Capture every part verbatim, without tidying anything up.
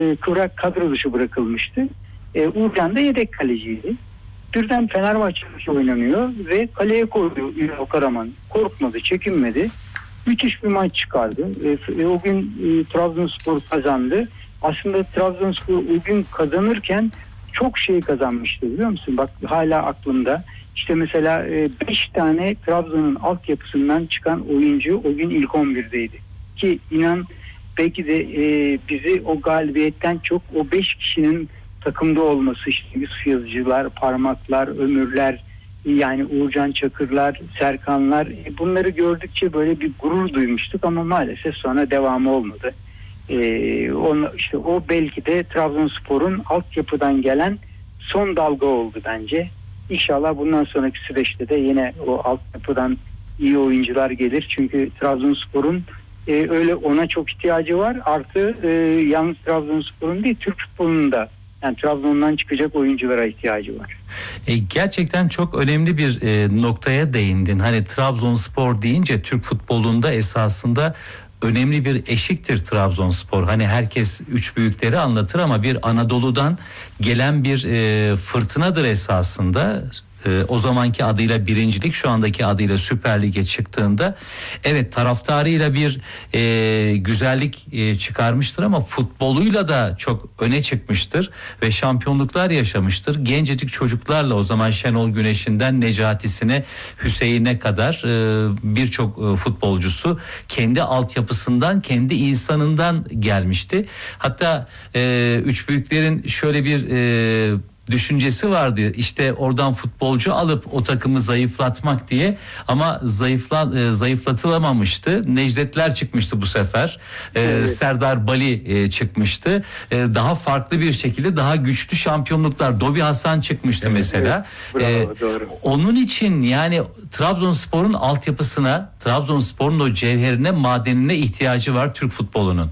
Kıvrak kadro dışı bırakılmıştı. E, Uğurcan da yedek kaleciydi. Birden Fenerbahçe oynanıyor ve kaleye koydu Ünal Karaman. Korkmadı, çekinmedi. Müthiş bir maç çıkardı. E, o gün e, Trabzonspor kazandı. Aslında Trabzonspor o gün kazanırken çok şey kazanmıştı, biliyor musun? Bak hala aklımda. İşte mesela beş e, tane Trabzon'un altyapısından çıkan oyuncu o gün ilk on birdeydi. Ki inan belki de e, bizi o galibiyetten çok o beş kişinin takımda olması, işte Yusuf Yazıcılar, Parmaklar, Ömürler, yani Uğurcan Çakırlar, Serkanlar, e, bunları gördükçe böyle bir gurur duymuştuk ama maalesef sonra devamı olmadı. E, onu, işte o belki de Trabzonspor'un altyapıdan gelen son dalga oldu bence. İnşallah bundan sonraki süreçte de yine o altyapıdan iyi oyuncular gelir. Çünkü Trabzonspor'un e, öyle ona çok ihtiyacı var. Artı e, yalnız Trabzonspor'un değil, Türk futbolunun da, yani Trabzon'dan çıkacak oyunculara ihtiyacı var. E, gerçekten çok önemli bir e, noktaya değindin. Hani Trabzonspor deyince Türk futbolunda esasında önemli bir eşiktir Trabzonspor. Hani herkes üç büyükleri anlatır ama bir Anadolu'dan gelen bir e, fırtınadır esasında. E, o zamanki adıyla birincilik, şu andaki adıyla Süper Lig'e çıktığında evet taraftarıyla bir e, güzellik e, çıkarmıştır ama futboluyla da çok öne çıkmıştır ve şampiyonluklar yaşamıştır. Gencecik çocuklarla, o zaman Şenol Güneş'inden Necati'sine, Hüseyin'e kadar e, birçok e, futbolcusu kendi altyapısından, kendi insanından gelmişti. Hatta e, üç büyüklerin şöyle bir e, düşüncesi vardı, işte oradan futbolcu alıp o takımı zayıflatmak diye, ama zayıfla, e, zayıflatılamamıştı. Necdetler çıkmıştı bu sefer. E, evet. Serdar Bali e, çıkmıştı. E, daha farklı bir şekilde daha güçlü şampiyonluklar. Dobi Hasan çıkmıştı evet, mesela. Evet. Bravo, e, doğru. Onun için yani Trabzonspor'un altyapısına, Trabzonspor'un o cevherine, madenine ihtiyacı var Türk futbolunun.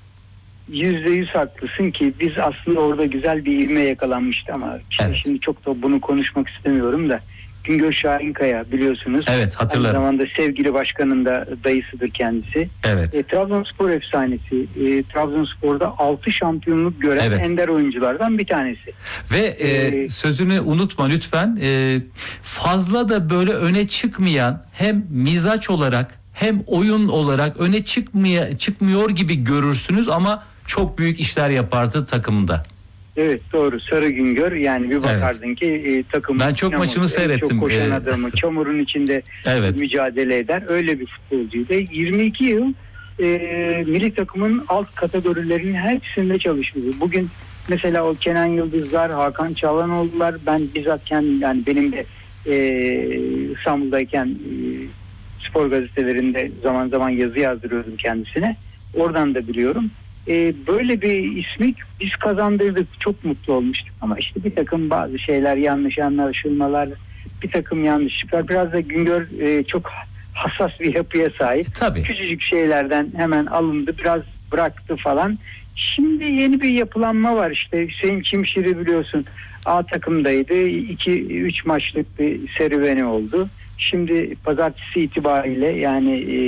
Yüzde yüz haklısın ki biz aslında orada güzel bir ivme yakalanmıştı ama şimdi, evet. şimdi çok da bunu konuşmak istemiyorum da Güngör Şahinkaya biliyorsunuz. Evet, hatırlarım. Aynı zamanda sevgili başkanın da dayısıdır kendisi. Evet. E, Trabzonspor efsanesi. E, Trabzonspor'da altı şampiyonluk gören evet. ender oyunculardan bir tanesi. Ve e, ee, sözünü unutma lütfen. E, fazla da böyle öne çıkmayan, hem mizaç olarak hem oyun olarak öne çıkmaya, çıkmıyor gibi görürsünüz ama çok büyük işler yapardı takımda. Evet, doğru. Sarı Güngör, yani bir bakardın evet. ki e, takımın... Ben çok maçını seyrettim. Çok koşan adamı, çamurun içinde evet. mücadele eder. Öyle bir futbolcuydu. yirmi iki yıl e, milli takımın alt kategorilerinin hepsinde çalışmıştı. Bugün mesela o Kenan Yıldızlar, Hakan Çalhanoğlu'lar, ben bizzat kendim, yani benim de e, İstanbul'dayken e, spor gazetelerinde zaman zaman yazı yazdırıyordum kendisine. Oradan da biliyorum. Ee, böyle bir ismi biz kazandırdık. Çok mutlu olmuştuk. Ama işte bir takım bazı şeyler, yanlış anlaşılmalar, bir takım yanlışlıklar. Biraz da Güngör e, çok hassas bir yapıya sahip. Tabii. Küçücük şeylerden hemen alındı. Biraz bıraktı falan. Şimdi yeni bir yapılanma var. İşte Hüseyin Çimşir'i biliyorsun. A takımdaydı. iki üç maçlık bir serüveni oldu. Şimdi pazartesi itibariyle yani e,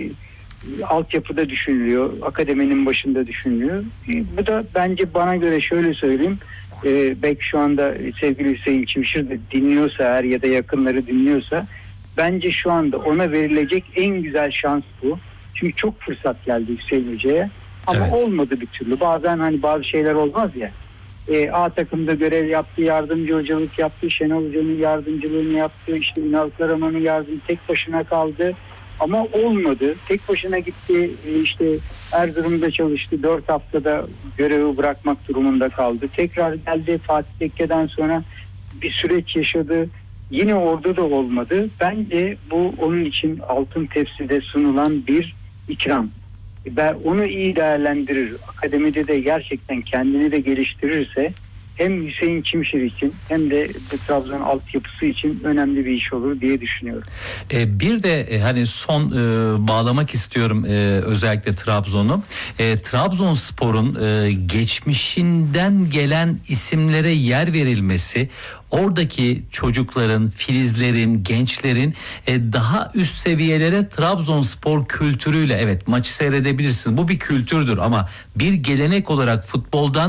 altyapıda düşünülüyor. Akademinin başında düşünülüyor. E, bu da bence, bana göre şöyle söyleyeyim. E, belki şu anda sevgili Hüseyin Çimşir de dinliyorsa eğer ya da yakınları dinliyorsa, bence şu anda ona verilecek en güzel şans bu. Çünkü çok fırsat geldi Hüseyin Hoca'ya. Ama evet. olmadı bir türlü. Bazen hani bazı şeyler olmaz ya. E, A takımda görev yaptı, yardımcı hocalık yaptı, Şenol Hoca'nın yardımcılığını yaptı, işte Ünal Karaman'ın yardımı, tek başına kaldı ama olmadı. Tek başına gitti, e, işte Erzurum'da çalıştı, dört haftada görevi bırakmak durumunda kaldı. Tekrar geldi, Fatih Tekke'den sonra bir süreç yaşadı, yine orada da olmadı. Bence bu onun için altın tepside sunulan bir ikram. Ben onu iyi değerlendirir, akademide de gerçekten kendini de geliştirirse hem Hüseyin Çimşir için hem de Trabzon altyapısı için önemli bir iş olur diye düşünüyorum. E, bir de e, hani son e, bağlamak istiyorum e, özellikle Trabzon'u. E, Trabzonspor'un e, geçmişinden gelen isimlere yer verilmesi, oradaki çocukların, filizlerin, gençlerin e, daha üst seviyelere Trabzonspor kültürüyle, evet, maçı seyredebilirsiniz. Bu bir kültürdür ama bir gelenek olarak futboldan